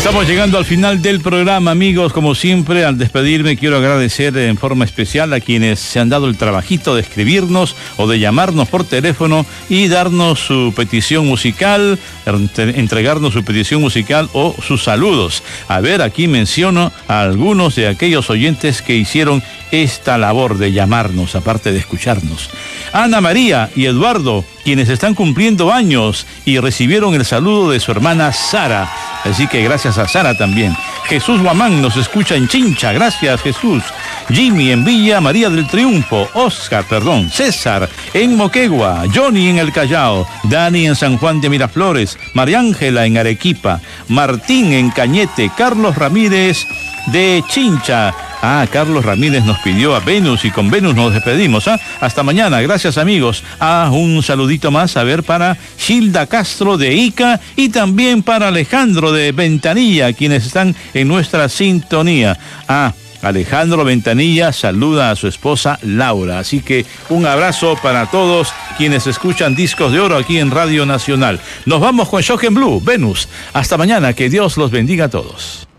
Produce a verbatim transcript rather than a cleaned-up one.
Estamos llegando al final del programa, amigos. Como siempre, al despedirme quiero agradecer en forma especial a quienes se han dado el trabajito de escribirnos o de llamarnos por teléfono y darnos su petición musical, entregarnos su petición musical o sus saludos. A ver, aquí menciono a algunos de aquellos oyentes que hicieron esta labor de llamarnos, aparte de escucharnos. Ana María y Eduardo, quienes están cumpliendo años y recibieron el saludo de su hermana Sara. Así que gracias a Sara también. Jesús Guamán nos escucha en Chincha. Gracias, Jesús. Jimmy en Villa María del Triunfo. Oscar, perdón. César en Moquegua. Johnny en El Callao. Dani en San Juan de Miraflores. María Ángela en Arequipa. Martín en Cañete. Carlos Ramírez de Chincha. Ah, Carlos Ramírez nos pidió a Venus y con Venus nos despedimos. ¿ah? Hasta mañana, gracias amigos. Ah, un saludito más, a ver, para Gilda Castro de Ica y también para Alejandro de Ventanilla, quienes están en nuestra sintonía. Ah, Alejandro Ventanilla saluda a su esposa Laura. Así que un abrazo para todos quienes escuchan Discos de Oro aquí en Radio Nacional. Nos vamos con Shock en Blue, Venus. Hasta mañana, que Dios los bendiga a todos.